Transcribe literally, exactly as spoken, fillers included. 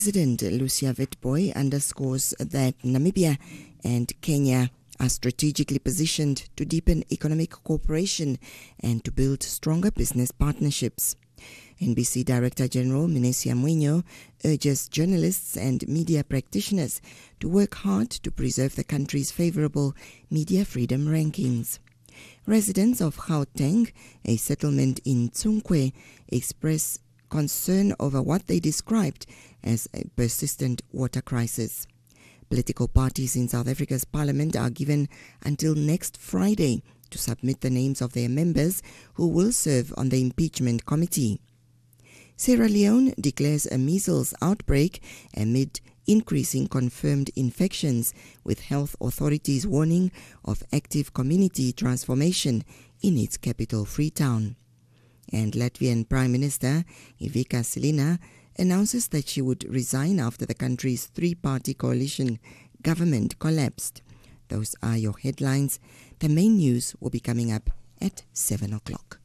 President Lucia Witbooi underscores that Namibia and Kenya are strategically positioned to deepen economic cooperation and to build stronger business partnerships. N B C Director General Mnesi Amwenyo urges journalists and media practitioners to work hard to preserve the country's favorable media freedom rankings. Residents of Gauteng, a settlement in Tsunkwe, express concern over what they described as a persistent water crisis. Political parties in South Africa's parliament are given until next Friday to submit the names of their members who will serve on the impeachment committee. Sierra Leone declares a measles outbreak amid increasing confirmed infections, with health authorities warning of active community transformation in its capital, Freetown. And Latvian Prime Minister Ivica Silina announces that she would resign after the country's three-party coalition government collapsed. Those are your headlines. The main news will be coming up at seven o'clock.